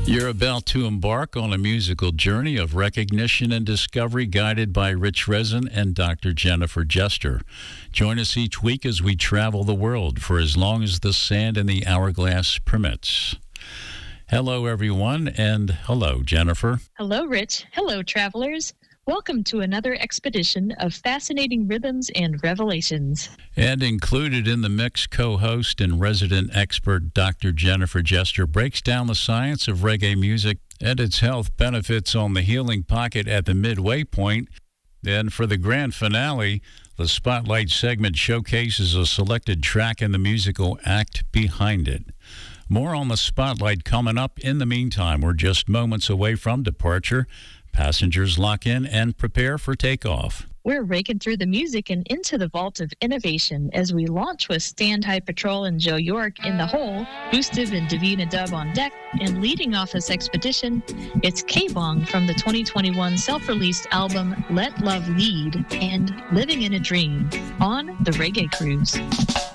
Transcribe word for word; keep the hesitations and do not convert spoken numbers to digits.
You're about to embark on a musical journey of recognition and discovery guided by Rich Rezin and Doctor Jennifer Jester. Join us each week as we travel the world for as long as the sand in the hourglass permits. Hello, everyone, and hello, Jennifer. Hello, Rich. Hello, travelers. Welcome to another expedition of fascinating rhythms and revelations. And included in the mix, co-host and resident expert Doctor Jennifer Jester breaks down the science of reggae music and its health benefits on the healing pocket at the midway point. Then for the grand finale, the Spotlight segment showcases a selected track and the musical act behind it. More on the Spotlight coming up. In the meantime, we're just moments away from departure. Passengers lock in and prepare for takeoff. We're raking through the music and into the vault of innovation as we launch with Stand High Patrol and Joe York in the hole, Gustav and Davina Dub on deck, and leading off this expedition, it's K-Bong from the twenty twenty-one self-released album Let Love Lead and Living in a Dream on the Reggae Cruise.